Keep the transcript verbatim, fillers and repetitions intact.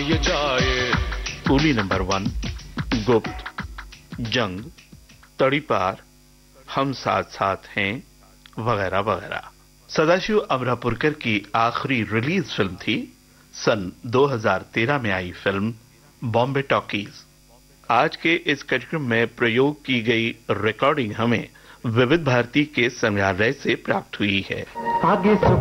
ये जाए। Coolie number one, गुप्त, जंग, तड़ीपार, हम साथ साथ हैं, वगैरह वगैरह। सदाशिव अमरापुरकर की आखिरी रिलीज फिल्म थी सन दो हज़ार तेरह में आई फिल्म बॉम्बे टॉकीज। आज के इस कार्यक्रम में प्रयोग की गई रिकॉर्डिंग हमें विविध भारती के संग्रहालय से प्राप्त हुई है। आगे